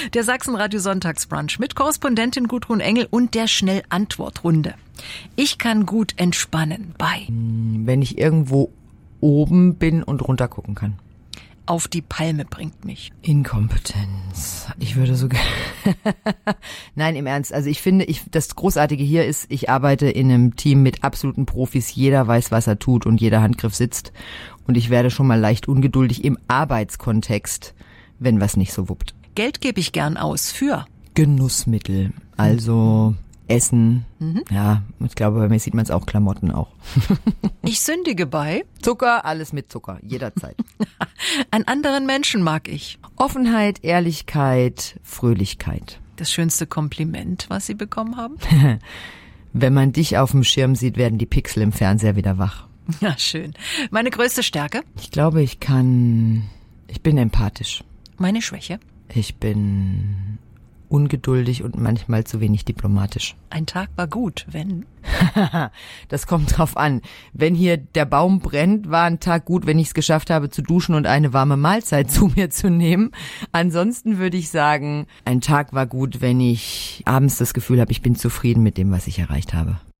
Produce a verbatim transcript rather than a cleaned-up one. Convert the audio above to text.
Der Sachsenradio Sonntagsbrunch mit Korrespondentin Gudrun Engel und der Schnellantwortrunde. Ich kann gut entspannen bei... Wenn ich irgendwo oben bin und runter gucken kann. Auf die Palme bringt mich. Inkompetenz. Ich würde so gerne... Nein, im Ernst. Also ich finde, ich, das Großartige hier ist, ich arbeite in einem Team mit absoluten Profis. Jeder weiß, was er tut und jeder Handgriff sitzt. Und ich werde schon mal leicht ungeduldig im Arbeitskontext, wenn was nicht so wuppt. Geld gebe ich gern aus für... Genussmittel. Also... Essen, mhm. ja, ich glaube, bei mir sieht man es auch, Klamotten auch. Ich sündige bei Zucker, alles mit Zucker, jederzeit. An anderen Menschen mag ich Offenheit, Ehrlichkeit, Fröhlichkeit. Das schönste Kompliment, was Sie bekommen haben? Wenn man dich auf dem Schirm sieht, werden die Pixel im Fernseher wieder wach. Ja, schön. Meine größte Stärke? Ich glaube, ich kann, ich bin empathisch. Meine Schwäche? Ich bin... ungeduldig und manchmal zu wenig diplomatisch. Ein Tag war gut, wenn... Das kommt drauf an. Wenn hier der Baum brennt, war ein Tag gut, wenn ich es geschafft habe zu duschen und eine warme Mahlzeit zu mir zu nehmen. Ansonsten würde ich sagen, ein Tag war gut, wenn ich abends das Gefühl habe, ich bin zufrieden mit dem, was ich erreicht habe.